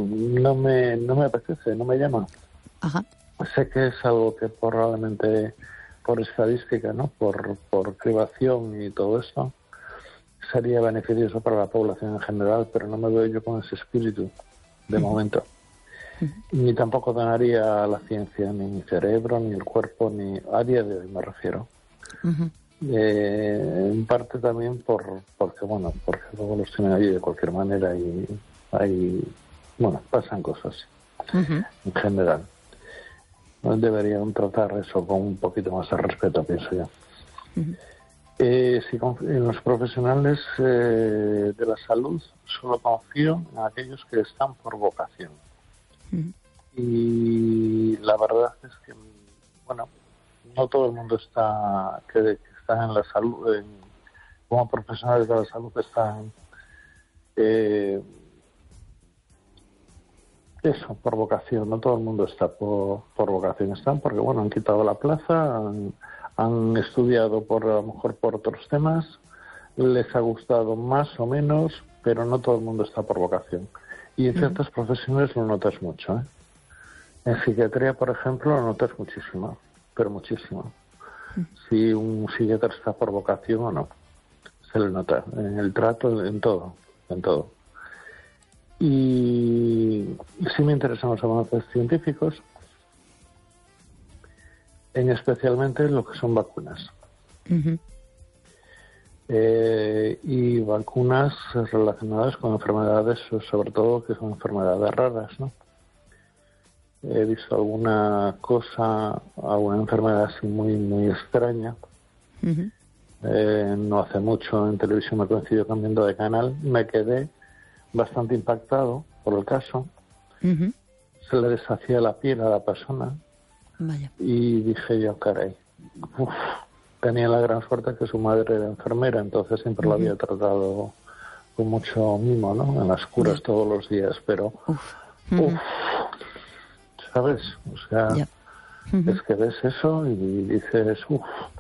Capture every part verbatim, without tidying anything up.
no me no me apetece, no me llama. Ajá. Sé que es algo que probablemente por estadística, ¿no? Por, por cribación y todo esto, sería beneficioso para la población en general, pero no me veo yo con ese espíritu de uh-huh. momento. Uh-huh. Ni tampoco donaría a la ciencia ni mi cerebro, ni el cuerpo, ni a día de hoy me refiero. Uh-huh. Eh, en parte también por porque, bueno, porque luego los tienen allí de cualquier manera y hay, bueno, pasan cosas uh-huh. en general. Deberían tratar eso con un poquito más de respeto, pienso yo. Uh-huh. Eh, si confío en los profesionales eh, de la salud, solo confío en aquellos que están por vocación. Uh-huh. Y la verdad es que, bueno, no todo el mundo está que, que está en la salud, en, como profesionales de la salud están eh, eso, por vocación. No todo el mundo está por, por vocación. Están porque, bueno, han quitado la plaza, han, han estudiado por a lo mejor por otros temas, les ha gustado más o menos, pero no todo el mundo está por vocación. Y en uh-huh. ciertas profesiones lo notas mucho, ¿eh? En psiquiatría, por ejemplo, lo notas muchísimo, pero muchísimo. Uh-huh. Si un psiquiatra está por vocación o no, se le nota en el trato, en todo, en todo. Y sí me interesan los avances científicos, en especialmente lo que son vacunas. Uh-huh. Eh, y vacunas relacionadas con enfermedades, sobre todo que son enfermedades raras, ¿no? He visto alguna cosa, alguna enfermedad así muy muy extraña. Uh-huh. Eh, no hace mucho en televisión me coincidió cambiando de canal, me quedé bastante impactado por el caso. Uh-huh. Se le deshacía la piel a la persona. Vaya. Y dije yo, caray, uf, tenía la gran suerte que su madre era enfermera, entonces siempre uh-huh. la había tratado con mucho mimo, ¿no? En las curas uh-huh. todos los días, pero uf, uh-huh. uf, ¿sabes? O sea, yeah. uh-huh. es que ves eso y dices, uff.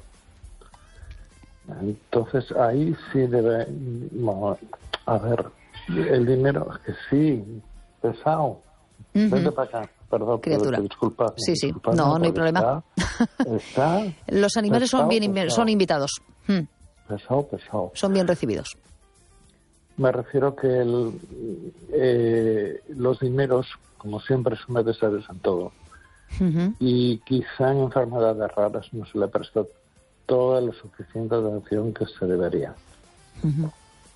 Entonces ahí sí debe, bueno, a ver, el dinero, que sí, pesado. Uh-huh. Vete para acá, perdón, criatura. Disculpa. Sí, sí, disculpa, no, no, no hay problema. Está, está Los animales pesado, son bien pesado. son invitados. Hmm. Pesado, pesado. Son bien recibidos. Me refiero que el, eh, los dineros, como siempre, son necesarios en todo. Uh-huh. Y quizá en enfermedades raras no se le prestó toda la suficiente atención que se debería. Uh-huh.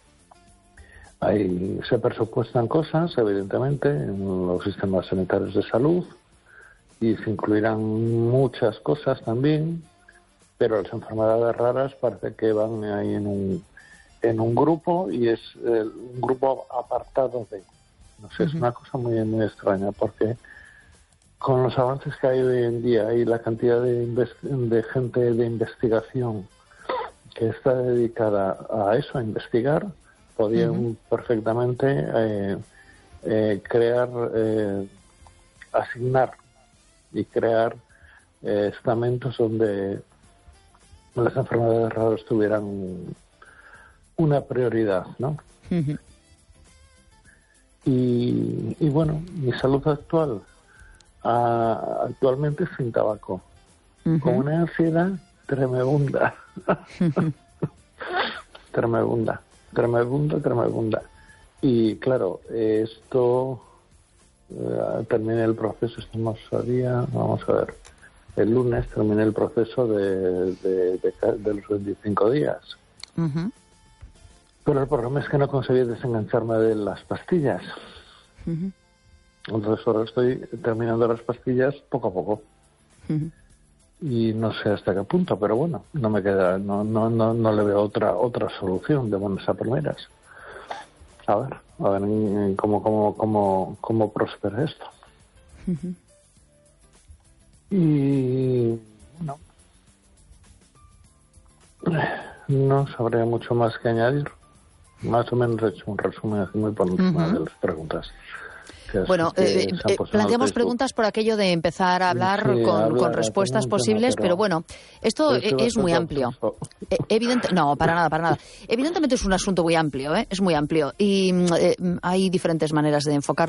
Ahí se presupuestan cosas, evidentemente, en los sistemas sanitarios de salud y se incluirán muchas cosas también, pero las enfermedades raras parece que van ahí en un, en un grupo y es eh, un grupo apartado de... No sé, uh-huh. es una cosa muy, muy extraña porque con los avances que hay hoy en día y la cantidad de, invest- de gente de investigación que está dedicada a eso, a investigar, podían uh-huh. perfectamente eh, eh, crear, eh, asignar y crear eh, estamentos donde las enfermedades raras tuvieran una prioridad, ¿no? Uh-huh. Y, y bueno, mi salud actual uh, actualmente es sin tabaco, uh-huh. con una ansiedad tremenda, uh-huh. tremenda. Tremenda, tremenda. Y claro, esto eh, terminé el proceso, estamos a día, vamos a ver, el lunes terminé el proceso de, de, de, de los veinticinco días. Uh-huh. Pero el problema es que no conseguí desengancharme de las pastillas. Uh-huh. Entonces ahora estoy terminando las pastillas poco a poco. Uh-huh. Y no sé hasta qué punto, pero bueno, no me queda, no, no, no, no le veo otra otra solución de buenas a primeras. A ver, a ver cómo cómo cómo cómo prospera esto. Uh-huh. Y no, no sabría mucho más que añadir. Más o menos he hecho un resumen así muy por encima uh-huh. de las preguntas. Bueno, eh, eh, planteamos preguntas por aquello de empezar a hablar sí, con, hablar, con respuestas posibles, tema, pero, pero bueno, esto es, es muy amplio. Eh, evidente, no, para nada, para nada. Evidentemente es un asunto muy amplio, ¿eh? Es muy amplio y eh, hay diferentes maneras de enfocarlo.